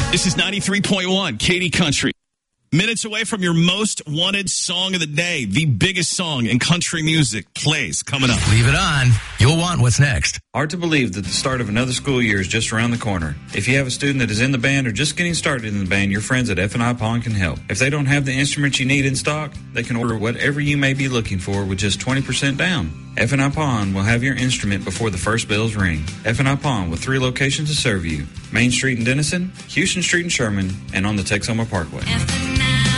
This is 93.1 Katy Country. Minutes away from your most wanted song of the day. The biggest song in country music plays coming up. Leave it on. You'll want what's next. Hard to believe that the start of another school year is just around the corner. If you have a student that is in the band or just getting started in the band, your friends at F&I Pawn can help. If they don't have the instruments you need in stock, they can order whatever you may be looking for with just 20% down. F&I Pawn will have your instrument before the first bells ring. F&I Pawn with 3 locations to serve you. Main Street in Denison, Houston Street in Sherman, and on the Texoma Parkway.